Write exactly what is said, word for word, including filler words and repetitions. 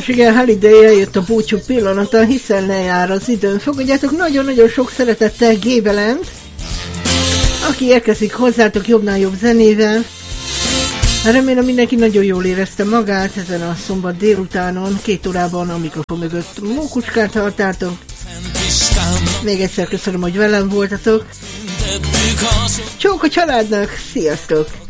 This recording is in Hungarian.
igen, Holiday, eljött a búcsú pillanata, hiszen lejár az időn. Fogadjátok nagyon-nagyon sok szeretettel Gébelent, aki érkezik hozzátok jobbnál jobb zenével. Remélem mindenki nagyon jól érezte magát ezen a szombat délutánon, két órában a mikrofon mögött mókucskát halltátok. Még egyszer köszönöm, hogy velem voltatok. Csók a családnak, sziasztok!